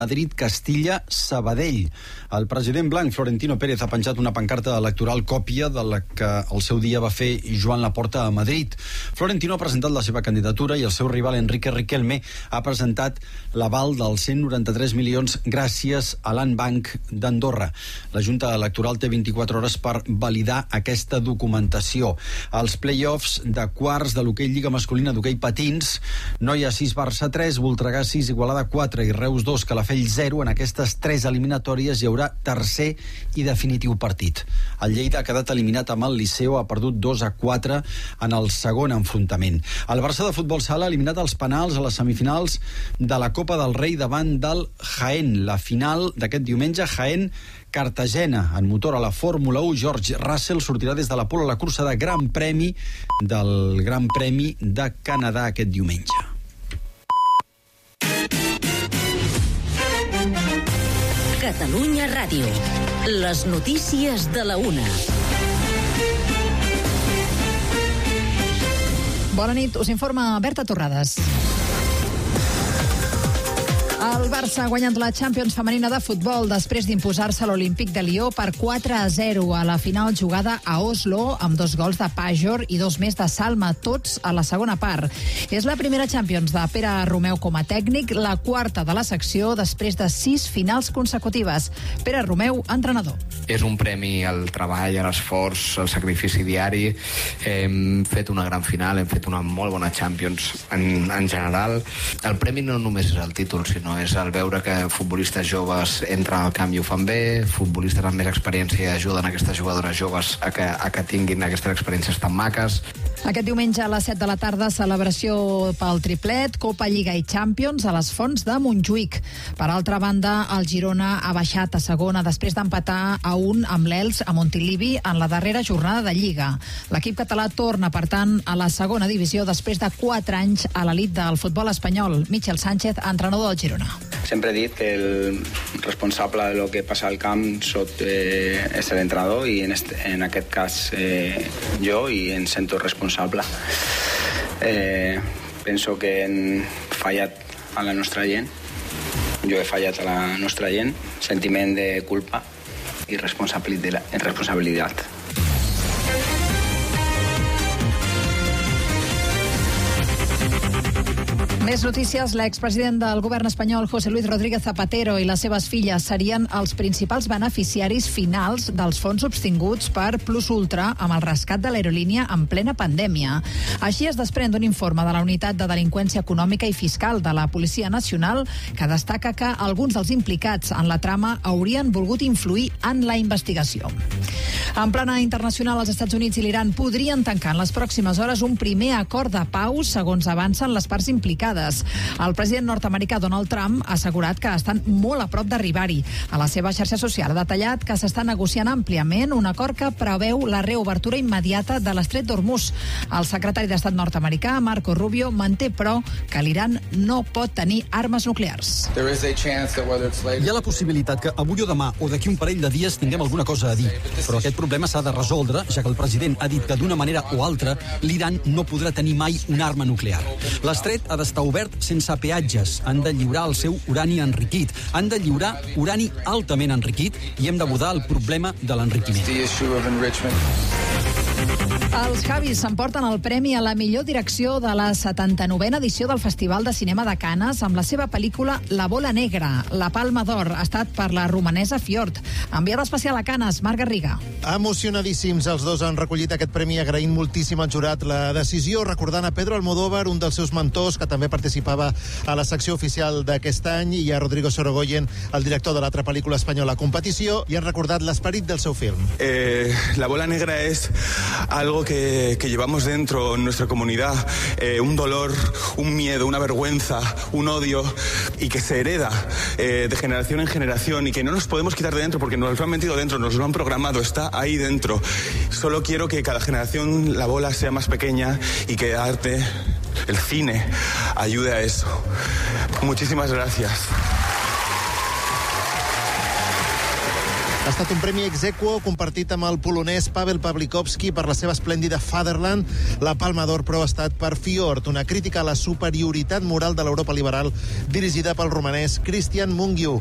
Madrid-Castilla-Sabadell. El president blanc, Florentino Pérez, ha penjat una pancarta electoral còpia de la que el seu dia va fer Joan Laporta a Madrid. Florentino ha presentat la seva candidatura i el seu rival Enrique Riquelme ha presentat l'aval dels 193 milions gràcies a l'Anbanc d'Andorra. La Junta Electoral té 24 hores per validar aquesta documentació. Els play-offs de quarts de l'hoquei Lliga Masculina d'hoquei patins, Noia 6, Barça 3, Voltregà 6, Igualada 4 i Reus 2, Calafell 0. En aquestes 3 eliminatòries hi haurà tercer i definitiu partit. El Lleida ha quedat eliminat amb el Liceo, ha perdut 2-4 en el segon enfrontament. El Barça de futbol sala ha eliminat els penals a les semifinals de la Copa del Rei davant del Jaén. La final d'aquest diumenge, Jaén-Cartagena. En motor a la Fórmula 1, George Russell sortirà des de la pole a la cursa de Gran Premi del Gran Premi de Canadà aquest diumenge. Catalunya Ràdio. Les notícies de la 1. Bona nit, us informa Berta Torrades. El Barça ha guanyat la Champions femenina de futbol després d'imposar-se a l'Olímpic de Lió per 4-0 a la final jugada a Oslo, amb 2 gols de Pajor i 2 més de Salma, tots a la segona part. És la primera Champions de Pere Romeu com a tècnic, la quarta de la secció després de 6 finals consecutives. Pere Romeu, entrenador. És un premi al treball, a l'esforç, al sacrifici diari. Hem fet una gran final, hem fet una molt bona Champions en general. El premi no només és el títol, sinó és el veure que futbolistes joves entren al camp i ho fan bé, futbolistes amb més experiència ajuden aquestes jugadores joves a que tinguin aquestes experiències tan maques. Aquest diumenge a les 7 de la tarda, celebració pel triplet, Copa, Lliga i Champions a les Fonts de Montjuïc. Per altra banda, el Girona ha baixat a segona després d'empatar a 1 amb l'Elx a Montilivi en la darrera jornada de Lliga. L'equip català torna, per tant, a la segona divisió després de 4 anys a l'elit del futbol espanyol. Michel Sánchez, entrenador del Girona. Sempre he dit que el responsable de lo que passa al camp és l'entrenador i en aquest cas jo, i em sento responsable. Penso que hem fallat a la nostra gent, jo he fallat a la nostra gent, sentiment de culpa i responsabilitat. Més notícies. L'expresident del govern espanyol, José Luis Rodríguez Zapatero, i les seves filles serien els principals beneficiaris finals dels fons obtinguts per Plus Ultra amb el rescat de l'aerolínia en plena pandèmia. Així es desprèn d'un informe de la Unitat de Delinqüència Econòmica i Fiscal de la Policia Nacional que destaca que alguns dels implicats en la trama haurien volgut influir en la investigació. En plana internacional, els Estats Units i l'Iran podrien tancar en les pròximes hores un primer acord de pau, segons avancen les parts implicades. El president nord-americà Donald Trump ha assegurat que estan molt a prop d'arribar-hi. A la seva xarxa social ha detallat que s'està negociant àmpliament un acord que preveu la reobertura immediata de l'estret d'Hormuz. El secretari d'Estat nord-americà, Marco Rubio, manté, però, que l'Iran no pot tenir armes nuclears. Hi ha la possibilitat que avui o demà o d'aquí un parell de dies tinguem alguna cosa a dir, però aquest problema s'ha de resoldre, ja que el president ha dit que d'una manera o altra l'Iran no podrà tenir mai una arma nuclear. L'estret ha d'estar obert sense peatges, han de lliurar el seu urani enriquit, han de lliurar urani altament enriquit i hem d'abordar el problema de l'enriquiment. Els Javis s'emporten el premi a la millor direcció de la 79a edició del Festival de Cinema de Canes amb la seva pel·lícula La bola negra. La Palma d'Or ha estat per la romanesa Fiord. Enviada especial a Canes, Marc Garriga. Emocionadíssims els dos han recollit aquest premi, agraint moltíssim al jurat la decisió, recordant a Pedro Almodóvar, un dels seus mentors, que també participava a la secció oficial d'aquest any, i a Rodrigo Sorogoyen, el director de l'altra pel·lícula espanyola Competició, i han recordat l'esperit del seu film. La bola negra es algo que llevamos dentro en nuestra comunidad, un dolor, un miedo, una vergüenza, un odio, y que se hereda de generación en generación y que no nos podemos quitar de dentro porque nos lo han metido dentro, nos lo han programado, está ahí dentro. Solo quiero que cada generación la bola sea más pequeña y que el arte, el cine, ayude a eso. Muchísimas gracias. Ha estat un premi ex aequo compartit amb el polonès Paweł Pawlikowski per la seva esplèndida Fatherland. La Palma d'Or, però, ha estat per Fjord, una crítica a la superioritat moral de l'Europa liberal dirigida pel romanès Christian Mungiu.